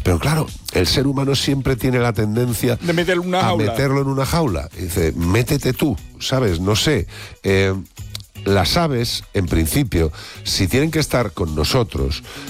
Pero claro, el ser humano siempre tiene la tendencia de meterlo en una jaula. Y dice, métete tú, ¿sabes? No sé. Las aves, en principio, si tienen que estar con nosotros,